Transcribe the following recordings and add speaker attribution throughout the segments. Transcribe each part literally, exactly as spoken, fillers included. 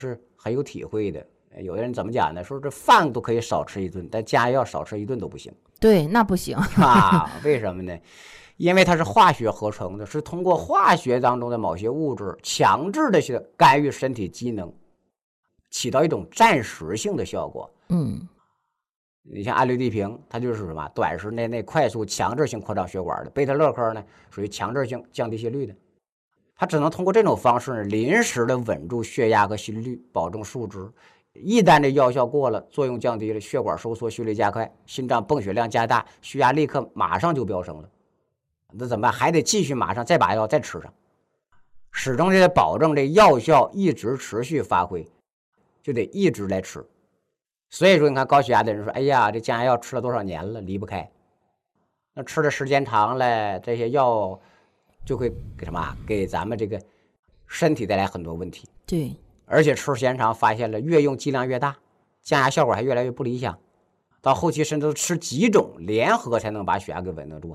Speaker 1: 是很有体会的。有的人怎么讲呢？说这饭都可以少吃一顿，但降压药少吃一顿都不行。
Speaker 2: 对，那不行
Speaker 1: 啊，为什么呢？因为它是化学合成的，是通过化学当中的某些物质强制的去干预身体机能，起到一种暂时性的效果。
Speaker 2: 嗯，
Speaker 1: 你像氨氯地平，它就是什么短时间内快速强制性扩张血管的；贝塔乐科呢，属于强制性降低心率的。它只能通过这种方式临时的稳住血压和心率，保证数值。一旦这药效过了，作用降低了，血管收缩，心率加快，心脏泵血量加大，血压立刻马上就飙升了。那怎么办？还得继续马上再把药再吃上，始终得保证这药效一直持续发挥，就得一直来吃。所以说你看高血压的人说，哎呀，这降压药吃了多少年了，离不开。那吃的时间长了，这些药就会给什么？给咱们这个身体带来很多问题。
Speaker 2: 对，
Speaker 1: 而且吃时间长，发现了越用剂量越大，降压效果还越来越不理想。到后期甚至吃几种联合才能把血压给稳得住。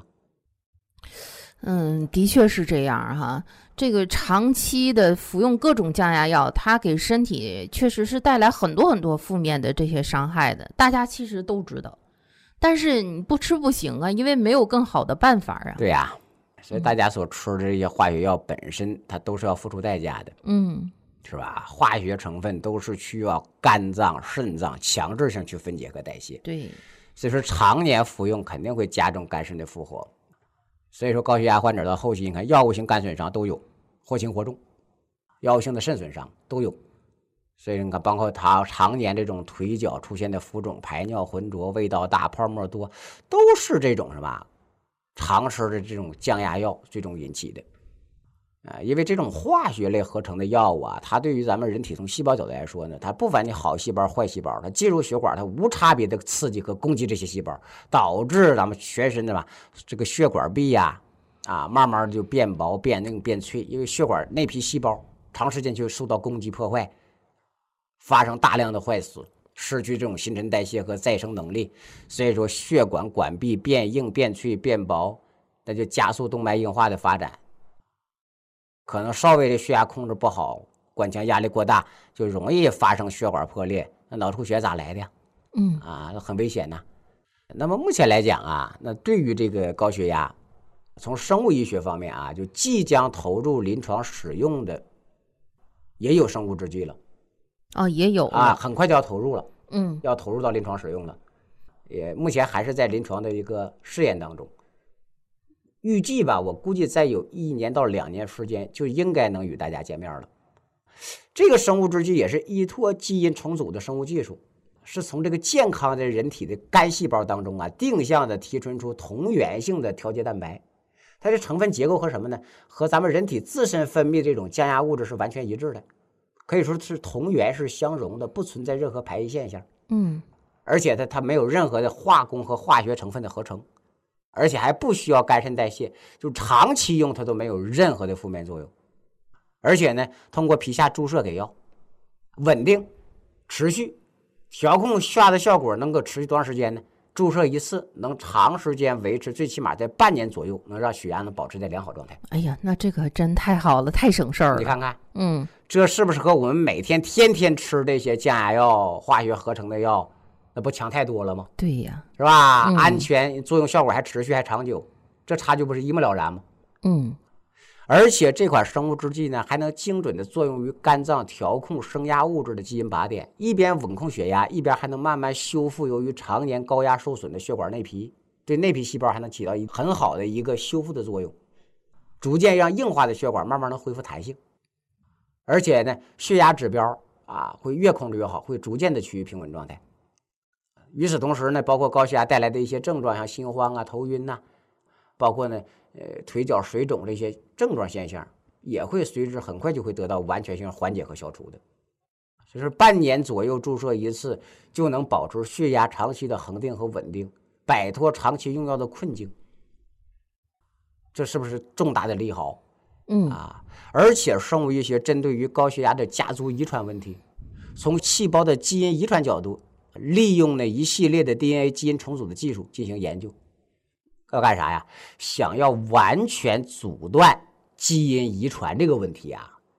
Speaker 2: 嗯，的确是这样哈。这个长期的服用各种降压药，它给身体确实是带来很多很多负面的这些伤害的，大家其实都知道。但是你不吃不行啊，因为没有更好的办法啊。
Speaker 1: 对呀、啊，所以大家所吃的这些化学药本身，它都是要付出代价的。
Speaker 2: 嗯，
Speaker 1: 是吧？化学成分都是需要肝脏、肾脏强制性去分解和代谢。
Speaker 2: 对，
Speaker 1: 所以说常年服用肯定会加重肝肾的负荷。所以说高血压患者到后期，你看药物性肝损伤都有，或轻或重，药物性的肾损伤都有。所以你看，包括他常年这种腿脚出现的浮肿、排尿浑浊、味道大、泡沫多，都是这种什么常吃的这种降压药最终引起的。啊，因为这种化学类合成的药物啊，它对于咱们人体从细胞角度来说呢，它不管你好细胞坏细胞，它进入血管，它无差别的刺激和攻击这些细胞，导致咱们全身的吧这个血管壁呀啊慢慢就变薄、变硬、变脆，因为血管内皮细胞长时间就受到攻击破坏，发生大量的坏死，失去这种新陈代谢和再生能力，所以说血管管壁变硬、变脆、变薄，那就加速动脉硬化的发展。可能稍微的血压控制不好，管腔压力过大，就容易发生血管破裂。那脑出血咋来的呀？
Speaker 2: 嗯
Speaker 1: 啊，很危险呐。那么目前来讲啊，那对于这个高血压，从生物医学方面啊，就即将投入临床使用的，也有生物制剂了。
Speaker 2: 哦，也有
Speaker 1: 啊，很快就要投入了。
Speaker 2: 嗯，
Speaker 1: 要投入到临床使用了。也目前还是在临床的一个试验当中。预计吧，我估计再有一年到两年时间，就应该能与大家见面了。这个生物制剂也是依托基因重组的生物技术，是从这个健康的人体的肝细胞当中啊，定向的提纯出同源性的调节蛋白。它的成分结构和什么呢？和咱们人体自身分泌这种降压物质是完全一致的，可以说是同源是相容的，不存在任何排异现象。
Speaker 2: 嗯，
Speaker 1: 而且它它没有任何的化工和化学成分的合成。而且还不需要肝肾代谢，就长期用它都没有任何的负面作用。而且呢，通过皮下注射给药，稳定、持续，调控血压的效果能够持续多长时间呢？注射一次能长时间维持，最起码在半年左右，能让血压能保持在良好状态。
Speaker 2: 哎呀，那这个真太好了，太省事儿了。
Speaker 1: 你看看，
Speaker 2: 嗯，
Speaker 1: 这是不是和我们每天天天吃这些降压药、化学合成的药？那不强太多了吗？
Speaker 2: 对呀，
Speaker 1: 是吧？
Speaker 2: 嗯、
Speaker 1: 安全，作用效果还持续还长久，这差距不是一目了然吗？
Speaker 2: 嗯，
Speaker 1: 而且这款生物制剂呢，还能精准的作用于肝脏调控升压物质的基因靶点，一边稳控血压，一边还能慢慢修复由于常年高压受损的血管内皮，对内皮细胞还能起到一个很好的一个修复的作用，逐渐让硬化的血管慢慢能恢复弹性。而且呢，血压指标啊会越控制越好，会逐渐的趋于平稳状态。与此同时呢，包括高血压带来的一些症状，像心慌啊、头晕呐、啊，包括呢，呃，腿脚水肿这些症状现象，也会随之很快就会得到完全性缓解和消除的。就是半年左右注射一次，就能保持血压长期的恒定和稳定，摆脱长期用药的困境。这是不是重大的利好？
Speaker 2: 嗯
Speaker 1: 啊，而且生物医学针对于高血压的家族遗传问题，从细胞的基因遗传角度，利用了一系列的 D N A 基因重组的技术进行研究。要干啥呀？想要完全阻断基因遗传这个问题啊，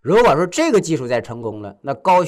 Speaker 1: 如果说这个技术再成功了，那高